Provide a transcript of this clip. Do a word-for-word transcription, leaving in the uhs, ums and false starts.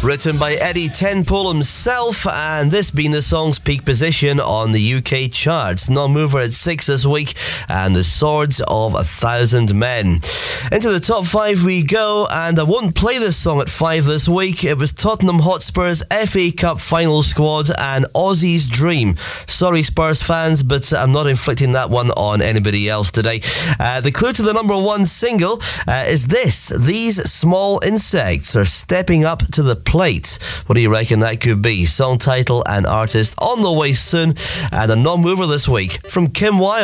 Written by Eddie Tenpole himself, and this being the song's peak position on the U K charts. Non-mover at six this week, and The Swords of a Thousand Men. Into the top five we go, and I won't play this song at five this week. It was Tottenham Hotspur's F A Cup final squad and Aussie's Dream. Sorry Spurs fans, but I'm not inflicting that one on anybody else today. Uh, the clue to the number one single uh, is this: these small insects are stepping up to the plate. What do you reckon that could be? Song title and artist on the way soon, and a non-mover this week from Kim Wilde.